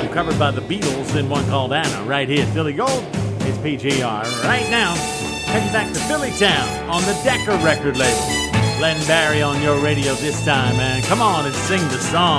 covered by the Beatles in one called Anna, right here. Philly Gold, it's PGR. Right now, heading back to Philly Town on the Decca record label. Len Barry on your radio this time, man. Come on and sing the song.